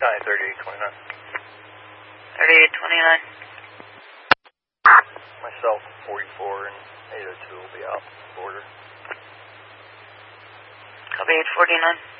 3829. 3829. Myself, 44 and 802 will be out border. Copy 849.